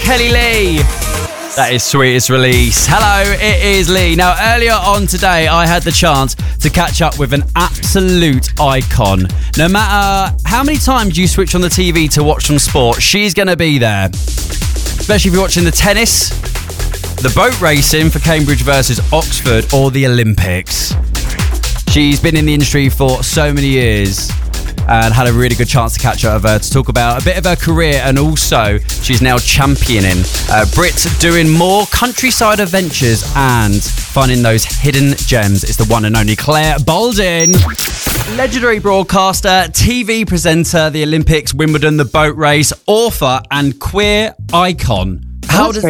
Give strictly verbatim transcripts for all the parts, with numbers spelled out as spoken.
Kelly Lee. That is Sweetest Release. Hello, it is Lee. Now, earlier on today, I had the chance to catch up with an absolute icon. No matter how many times you switch on the T V to watch some sport, she's going to be there. Especially if you're watching the tennis, the boat racing for Cambridge versus Oxford, or the Olympics. She's been in the industry for so many years and had a really good chance to catch up with her to talk about a bit of her career, and also she's now championing uh, Brit, doing more countryside adventures and finding those hidden gems. It's the one and only Claire Balding. Legendary broadcaster, T V presenter, the Olympics, Wimbledon, the boat race, author and queer icon. How does,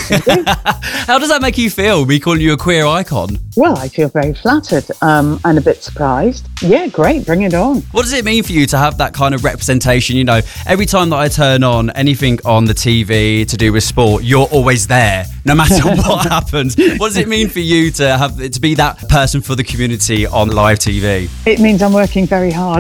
how does that make you feel, me calling you a queer icon? Well, I feel very flattered um, and a bit surprised. Yeah, great, bring it on. What does it mean for you to have that kind of representation? You know, every time that I turn on anything on the T V to do with sport, you're always there, no matter what happens. What does it mean for you to have to be that person for the community on live T V? It means I'm working very hard.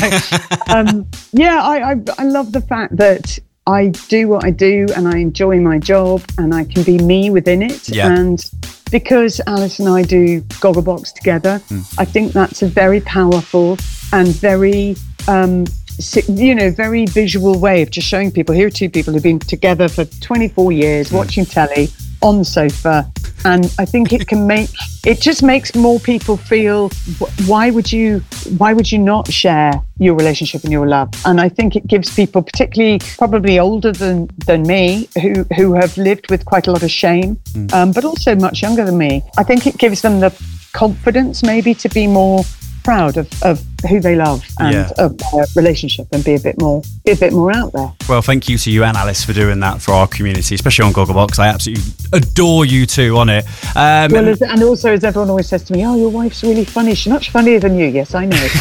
um, yeah, I, I, I love the fact that I do what I do and I enjoy my job and I can be me within it. Yeah. And because Alice and I do Gogglebox together, mm. I think that's a very powerful and very, um, you know, very visual way of just showing people, here are two people who've been together for twenty-four years, mm. watching telly on the sofa. And I think it can make, it just makes more people feel, why would you, why would you not share your relationship and your love? And I think it gives people, particularly probably older than, than me, who, who have lived with quite a lot of shame, mm. um, but also much younger than me. I think it gives them the confidence maybe to be more proud of, of who they love and yeah. of their relationship and be a bit more be a bit more out there. Well, thank you to you and Alice for doing that for our community, especially on Gogglebox. I absolutely adore you two on it. Um, well, as, and also, as everyone always says to me, oh, your wife's really funny. She's much funnier than you. Yes, I know.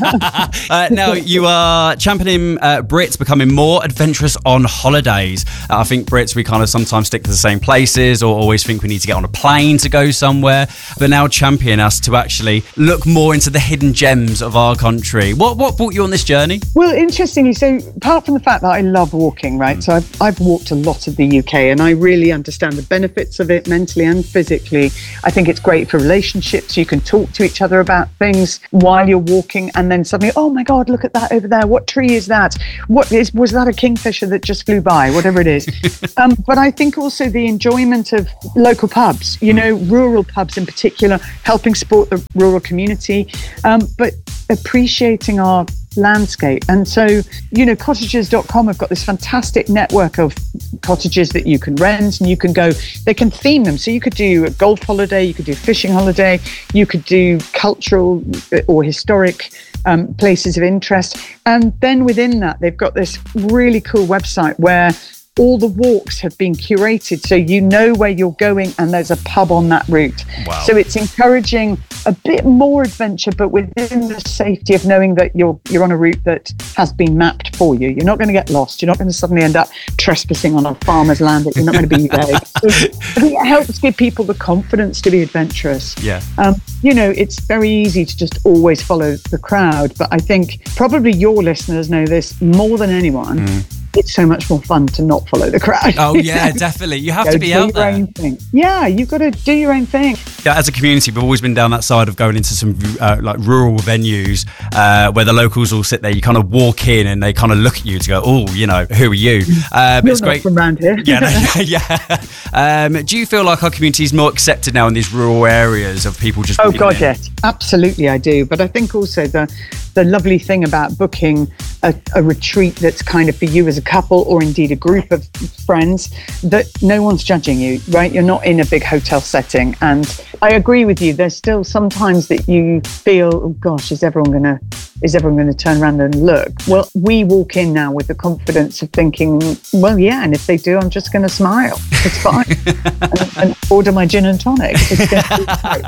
uh, now, you are championing uh, Brits becoming more adventurous on holidays. Uh, I think Brits, we kind of sometimes stick to the same places or always think we need to get on a plane to go somewhere, but now champion us to actually look more into the hidden gems of our country. What what brought you on this journey? Well, interestingly, so apart from the fact that I love walking, right? Mm. So I've, I've walked a lot of the U K and I really understand the benefits of it mentally and physically. I think it's great for relationships. You can talk to each other about things while you're walking and then suddenly, oh my God, look at that over there. What tree is that? What is, was that a kingfisher that just flew by? Whatever it is. um, but I think also the enjoyment of local pubs, you know, rural pubs in particular, helping support the rural community, um, but appreciating our landscape. And so, you know, cottages dot com have got this fantastic network of cottages that you can rent and you can go, they can theme them. So you could do a golf holiday, you could do a fishing holiday, you could do cultural or historic um, places of interest. And then within that, they've got this really cool website where all the walks have been curated so you know where you're going and there's a pub on that route. Wow. So it's encouraging a bit more adventure, but within the safety of knowing that you're you're on a route that has been mapped for you. You're not going to get lost. You're not going to suddenly end up trespassing on a farmer's land that you're not going to be there. So I think it helps give people the confidence to be adventurous. Yeah. Um, you know, it's very easy to just always follow the crowd, but I think probably your listeners know this more than anyone. Mm. It's so much more fun to not follow the crowd. Oh yeah, definitely. You have Go to be out there. Own thing. Yeah, you've got to do your own thing. Yeah, as a community, we've always been down that side of going into some uh, like rural venues uh, where the locals all sit there. You kind of walk in and they kind of look at you to go, oh, you know, who are you? Uh, but You're it's not great from around here. Yeah, no, yeah. yeah. Um, do you feel like our community is more accepted now in these rural areas of people just? Oh God, in? yes, absolutely, I do. But I think also the the lovely thing about booking a, a retreat that's kind of for you as a couple or indeed a group of friends, that no one's judging you, right? You're not in a big hotel setting. And I agree with you. There's still sometimes that you feel, oh gosh, is everyone gonna is everyone going to turn around and look? Well, we walk in now with the confidence of thinking, well, yeah, and if they do, I'm just going to smile. It's fine. and, and order my gin and tonic. It's gonna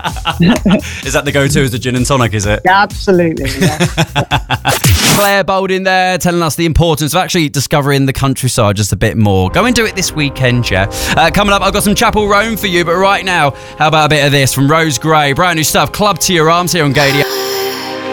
be great. Is that the go-to as the gin and tonic, is it? Yeah, absolutely, yeah. Claire Balding there telling us the importance of actually discovering the countryside just a bit more. Go and do it this weekend, yeah. Uh, coming up, I've got some Chapel Roan for you, but right now, how about a bit of this from Rose Gray? Brand new stuff, Club to Your Arms here on Gaydia.